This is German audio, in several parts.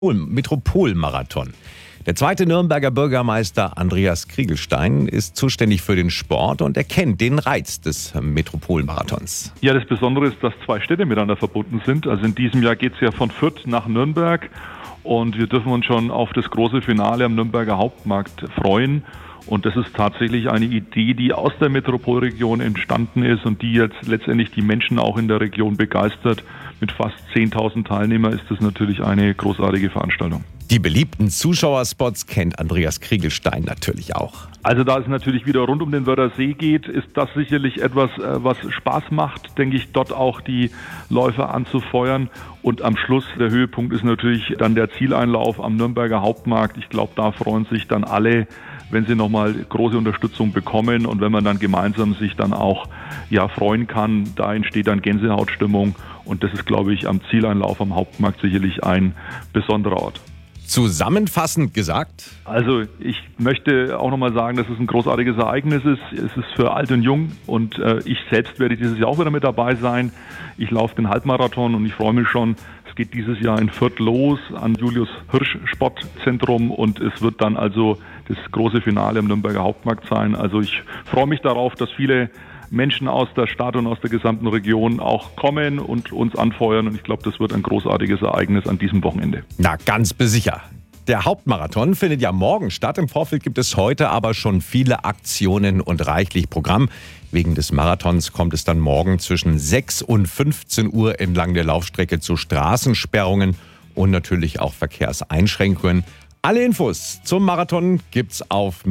Metropolmarathon. Der zweite Nürnberger Bürgermeister Andreas Kriegelstein ist zuständig für den Sport und er kennt den Reiz des Metropolmarathons. Ja, das Besondere ist, dass zwei Städte miteinander verbunden sind. Also in diesem Jahr geht es ja von Fürth nach Nürnberg und wir dürfen uns schon auf das große Finale am Nürnberger Hauptmarkt freuen. Und das ist tatsächlich eine Idee, die aus der Metropolregion entstanden ist und die jetzt letztendlich die Menschen auch in der Region begeistert. Mit fast 10.000 Teilnehmern ist das natürlich eine großartige Veranstaltung. Die beliebten Zuschauerspots kennt Andreas Kriegelstein natürlich auch. Also da es natürlich wieder rund um den Wörder See geht, ist das sicherlich etwas, was Spaß macht, denke ich, dort auch die Läufer anzufeuern. Und am Schluss, der Höhepunkt ist natürlich dann der Zieleinlauf am Nürnberger Hauptmarkt. Ich glaube, da freuen sich dann alle, wenn sie nochmal große Unterstützung bekommen und wenn man dann gemeinsam sich dann auch freuen kann. Da entsteht dann Gänsehautstimmung und das ist, glaube ich, am Zieleinlauf am Hauptmarkt sicherlich ein besonderer Ort. Zusammenfassend gesagt? Also ich möchte auch nochmal sagen, dass es ein großartiges Ereignis ist. Es ist für alt und jung und ich selbst werde dieses Jahr auch wieder mit dabei sein. Ich laufe den Halbmarathon und ich freue mich schon. Es geht dieses Jahr in Fürth los am Julius-Hirsch-Sportzentrum und es wird dann also das große Finale am Nürnberger Hauptmarkt sein. Also ich freue mich darauf, dass viele Menschen aus der Stadt und aus der gesamten Region auch kommen und uns anfeuern. Und ich glaube, das wird ein großartiges Ereignis an diesem Wochenende. Na, ganz besicher. Der Hauptmarathon findet ja morgen statt. Im Vorfeld gibt es heute aber schon viele Aktionen und reichlich Programm. Wegen des Marathons kommt es dann morgen zwischen 6 und 15 Uhr entlang der Laufstrecke zu Straßensperrungen und natürlich auch Verkehrseinschränkungen. Alle Infos zum Marathon gibt's auf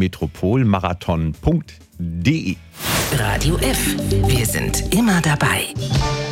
metropolmarathon.de. Radio F. Wir sind immer dabei.